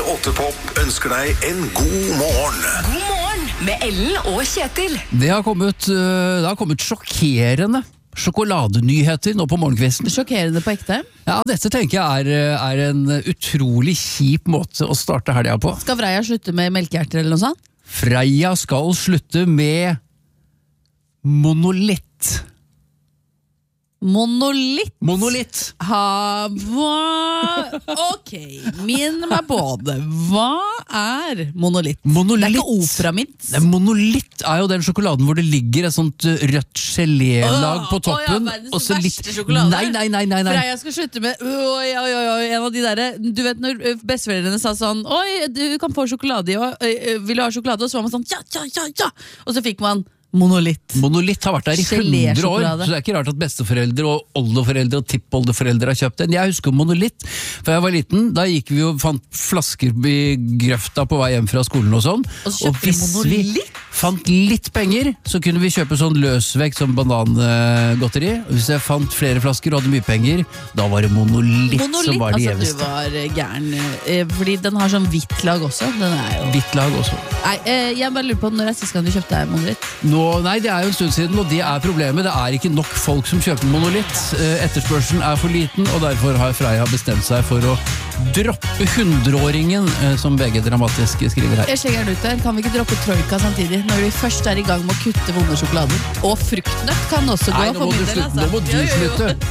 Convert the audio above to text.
8 Pop ønsker deg en god morgen. God morgen med Ellen og Kjetil. Det har kommet sjokkerende sjokoladenyheter nå på morgenkvisten. Sjokkerende på ekte. Ja, dette tenker jeg er en utrolig kjip måte å starte helga på. Skal Freia slutte med melkehjerter eller noe sånt? Freia skal slutte med monolitt. Monolitt? Monolitt. Ok, minn meg på det. Hva er monolitt? Monolitt. Det er ikke operamint. Monolitt er jo den sjokoladen hvor det ligger et sånt rødt gelélag på toppen. verdens og så verste sjokolade. Nei. Freia skal slutte med en av de der. Du vet når besteforeldrene sa sånn: oi, du kan få sjokolade i år. Vil du ha sjokolade? Og så var man sånn ja. Og så fikk man monolitt. Monolitt har vært der i 100 år, så det er ikke rart at besteforeldre og oldeforeldre og tippoldeforeldre har kjøpt den. Jeg husker monolitt, for jeg var liten, da gikk vi og fant flasker i grøfta på vei hjem fra skolen og sånn. Og hvis vi fant litt penger, så kunne vi kjøpe sånn løsvekt som banangodteri. Hvis jeg fant flere flasker og hadde mye penger, da var det monolitt som var det gjeveste. Du var gæren, fordi den har sånn hvitt lag også. Den er jo hvitt lag også. Nei, jeg bare lurer på når er sist gang du kjøpte deg monolitt? Nei, det er jo en stund siden, og det er problemet. Det er ikke nok folk som kjøper monolitt. Etterspørselen er for liten, og derfor har Freia bestemt seg for å droppe 100-åringen, som VG dramatisk skriver her. Jeg slenger den ut der. Kan vi ikke droppe troika samtidig, når vi først er i gang med å kutte vonde sjokolader? Og fruktnøtt kan også gå. Nei, nå må du slutte.